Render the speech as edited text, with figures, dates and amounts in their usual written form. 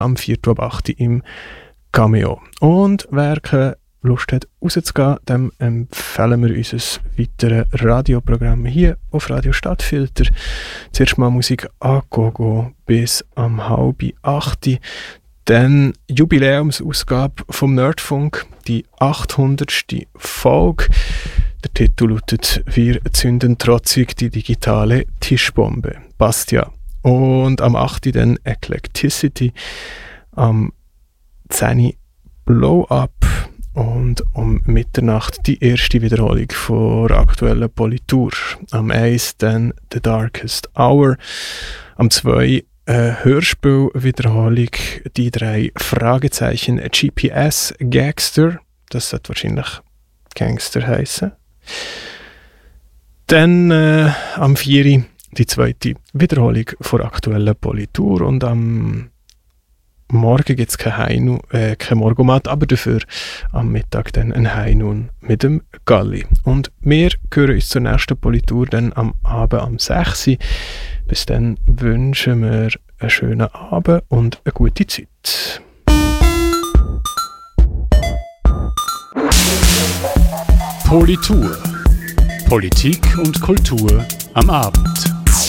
am 4.8. im Cameo. Und wer keine Lust hat, rauszugehen, dem empfehlen wir unser weiteres Radioprogramm hier auf Radio Stadtfilter. Zuerst mal Musik a Gogo bis am 7:30. Dann Jubiläumsausgabe vom Nerdfunk, die 800. Folge. Der Titel lautet «Wir zünden trotzig die digitale Tischbombe». Passt ja. Und am 8. dann Eclecticity, am 10. Blow-Up und um Mitternacht die erste Wiederholung von aktuellen Politur. Am 1. dann The Darkest Hour, am 2. Hörspielwiederholung, die 3 Fragezeichen GPS Gangster, das sollte wahrscheinlich Gangster heißen. Dann am 4. die zweite Wiederholung von aktuellen Politur und am Morgen gibt es kein Morgomat, aber dafür am Mittag dann ein Heinun mit dem Galli. Und wir hören uns zur nächsten Politur dann am Abend am 6. Bis dann wünschen wir einen schönen Abend und eine gute Zeit. Politur. Politik und Kultur am Abend.